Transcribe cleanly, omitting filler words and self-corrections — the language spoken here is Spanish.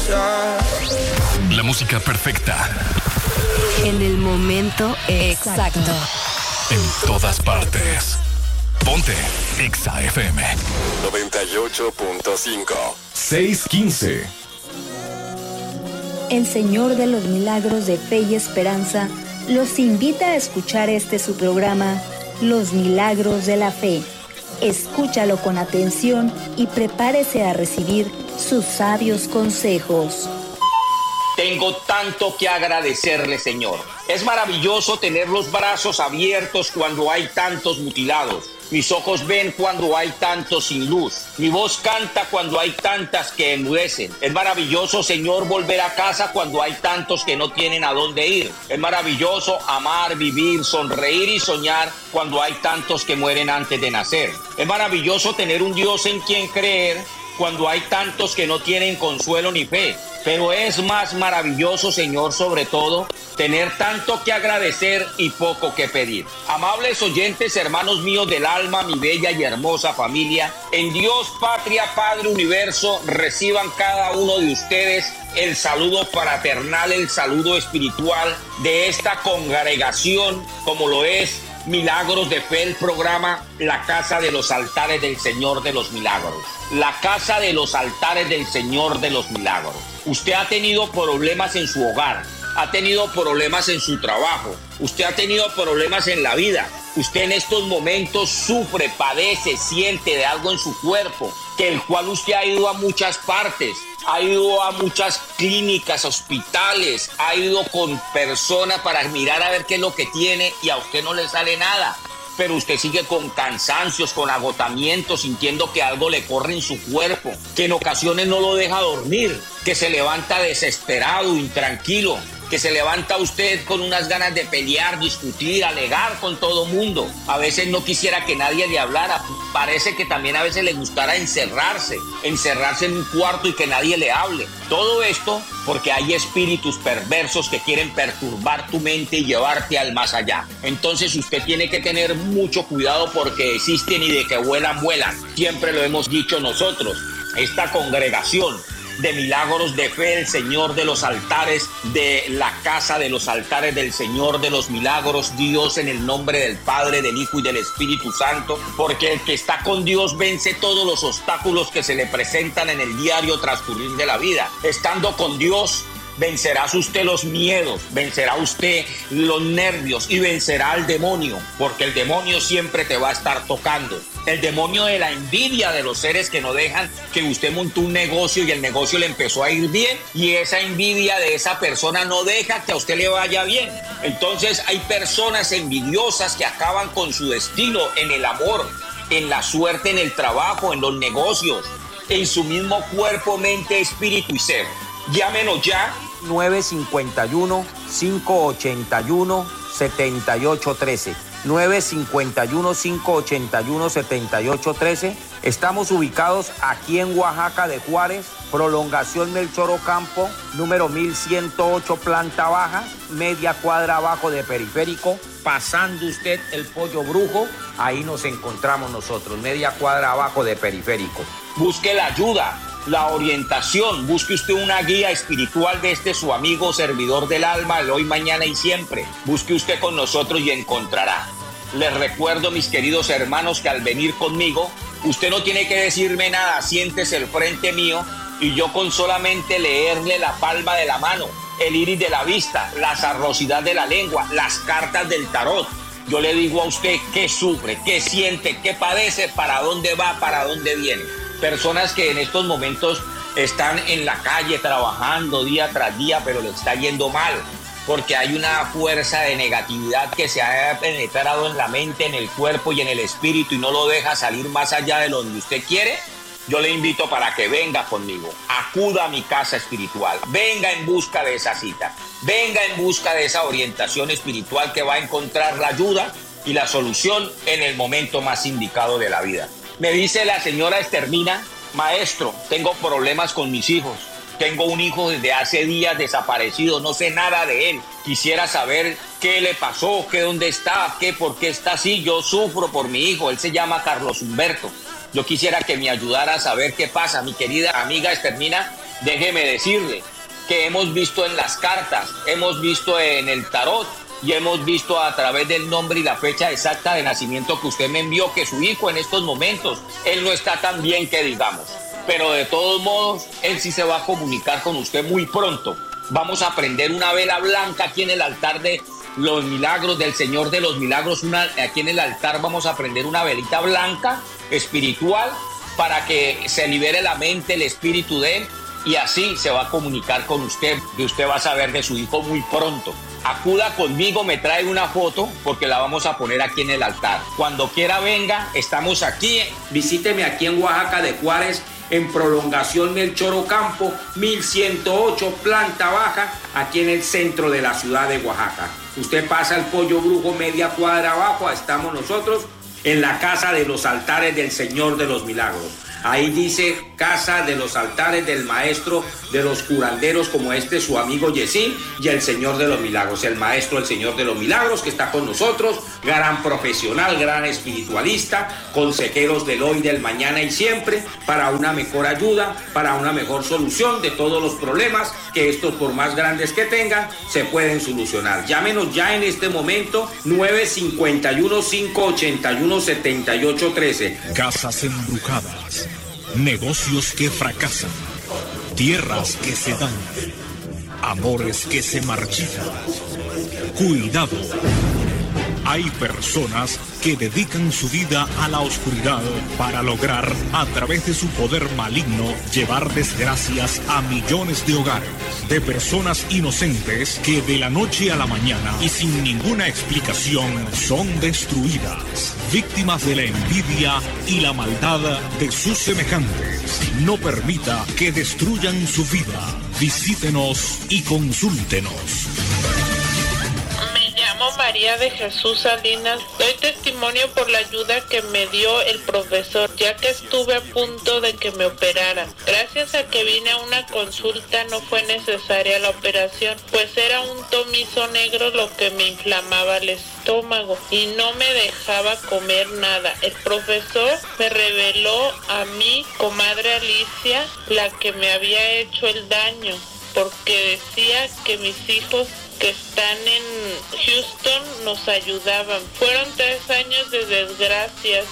La música perfecta. En el momento exacto. En todas partes. Ponte Exa FM 98.5 615. El Señor de los Milagros de Fe y Esperanza los invita a escuchar su programa, Los Milagros de la Fe. Escúchalo con atención y prepárese a recibir sus sabios consejos. Tengo tanto que agradecerle, Señor. Es maravilloso tener los brazos abiertos cuando hay tantos mutilados. Mis ojos ven cuando hay tantos sin luz. Mi voz canta cuando hay tantas que enmudecen. Es maravilloso, Señor, volver a casa cuando hay tantos que no tienen a dónde ir. Es maravilloso amar, vivir, sonreír y soñar cuando hay tantos que mueren antes de nacer. Es maravilloso tener un Dios en quien creer cuando hay tantos que no tienen consuelo ni fe. Pero es más maravilloso, Señor, sobre todo, tener tanto que agradecer y poco que pedir. Amables oyentes, hermanos míos del alma, mi bella y hermosa familia, en Dios, Patria, Padre, Universo, reciban cada uno de ustedes el saludo fraternal, el saludo espiritual de esta congregación, como lo es Milagros de Fe, el programa La Casa de los Altares del Señor de los Milagros. La Casa de los Altares del Señor de los Milagros. Usted ha tenido problemas en su hogar, ha tenido problemas en su trabajo, usted ha tenido problemas en la vida. Usted en estos momentos sufre, padece, siente de algo en su cuerpo, que el cual usted ha ido a muchas partes, ha ido a muchas clínicas, hospitales, ha ido con personas para mirar a ver qué es lo que tiene y a usted no le sale nada. Pero usted sigue con cansancios, con agotamientos, sintiendo que algo le corre en su cuerpo, que en ocasiones no lo deja dormir, que se levanta desesperado, intranquilo, que se levanta usted con unas ganas de pelear, discutir, alegar con todo mundo. A veces no quisiera que nadie le hablara. Parece que también a veces le gustara encerrarse en un cuarto y que nadie le hable. Todo esto porque hay espíritus perversos que quieren perturbar tu mente y llevarte al más allá. Entonces usted tiene que tener mucho cuidado porque existen y de que vuelan, vuelan. Siempre lo hemos dicho nosotros. Esta congregación de Milagros de Fe, el Señor de los Altares, de la Casa de los Altares del Señor de los Milagros, Dios en el nombre del Padre, del Hijo y del Espíritu Santo, porque el que está con Dios vence todos los obstáculos que se le presentan en el diario transcurrir de la vida. Estando con Dios, vencerá usted los miedos, vencerá usted los nervios y vencerá al demonio, porque el demonio siempre te va a estar tocando. El demonio de la envidia de los seres que no dejan que usted montó un negocio y el negocio le empezó a ir bien y esa envidia de esa persona no deja que a usted le vaya bien. Entonces hay personas envidiosas que acaban con su destino en el amor, en la suerte, en el trabajo, en los negocios, en su mismo cuerpo, mente, espíritu y ser. Llámenos ya 951-581-7813. 951-581-7813. Estamos ubicados aquí en Oaxaca de Juárez, prolongación Melchor Ocampo, número 1108, planta baja, media cuadra abajo de Periférico. Pasando usted el Pollo Brujo, ahí nos encontramos nosotros, media cuadra abajo de Periférico. Busque la ayuda, la orientación, busque usted una guía espiritual de su amigo servidor del alma, el hoy, mañana y siempre. Busque usted con nosotros y encontrará. Les recuerdo, mis queridos hermanos, que al venir conmigo, usted no tiene que decirme nada, siéntese al frente mío y yo con solamente leerle la palma de la mano, el iris de la vista, la sarrosidad de la lengua, las cartas del tarot, yo le digo a usted qué sufre, qué siente, qué padece, para dónde va, para dónde viene. Personas que en estos momentos están en la calle trabajando día tras día, pero le está yendo mal, porque hay una fuerza de negatividad que se ha penetrado en la mente, en el cuerpo y en el espíritu y no lo deja salir más allá de donde usted quiere. Yo le invito para que venga conmigo, acuda a mi casa espiritual, venga en busca de esa cita, venga en busca de esa orientación espiritual que va a encontrar la ayuda y la solución en el momento más indicado de la vida. Me dice la señora Estermina: maestro, tengo problemas con mis hijos. Tengo un hijo desde hace días desaparecido, no sé nada de él. Quisiera saber qué le pasó, dónde está, por qué está así. Yo sufro por mi hijo, él se llama Carlos Humberto. Yo quisiera que me ayudara a saber qué pasa. Mi querida amiga Estermina, déjeme decirle que hemos visto en las cartas, hemos visto en el tarot y hemos visto a través del nombre y la fecha exacta de nacimiento que usted me envió que su hijo en estos momentos, él no está tan bien que digamos. Pero de todos modos, él sí se va a comunicar con usted muy pronto. Vamos a prender una vela blanca aquí en el altar de los milagros, del Señor de los Milagros. Aquí en el altar vamos a prender una velita blanca, espiritual, para que se libere la mente, el espíritu de él, y así se va a comunicar con usted, y usted va a saber de su hijo muy pronto. Acuda conmigo, me trae una foto, porque la vamos a poner aquí en el altar. Cuando quiera venga, estamos aquí. Visíteme aquí en Oaxaca de Juárez, en Prolongación Melchor Ocampo, 1108, planta baja, aquí en el centro de la ciudad de Oaxaca. Usted pasa el Pollo Brujo, media cuadra abajo, estamos nosotros en la Casa de los Altares del Señor de los Milagros. Ahí dice Casa de los Altares del Maestro de los Curanderos, como su amigo Yesín, y el Señor de los Milagros, el Maestro, el Señor de los Milagros, que está con nosotros, gran profesional, gran espiritualista, consejeros del hoy, del mañana y siempre, para una mejor ayuda, para una mejor solución de todos los problemas, que estos, por más grandes que tengan, se pueden solucionar. Llámenos ya en este momento, 951-581-7813. Casas embrujadas, negocios que fracasan, tierras que se dañan, amores que se marchitan. Cuidado. Hay personas que dedican su vida a la oscuridad para lograr, a través de su poder maligno, llevar desgracias a millones de hogares, de personas inocentes que de la noche a la mañana y sin ninguna explicación son destruidas, víctimas de la envidia y la maldad de sus semejantes. No permita que destruyan su vida. Visítenos y consúltenos. María de Jesús Salinas, doy testimonio por la ayuda que me dio el profesor, ya que estuve a punto de que me operaran. Gracias a que vine a una consulta no fue necesaria la operación, pues era un tomizo negro lo que me inflamaba el estómago y no me dejaba comer nada. El profesor me reveló a mi comadre Alicia, la que me había hecho el daño, porque decía que mis hijos que están en Houston nos ayudaban. Fueron 3 años de desgracias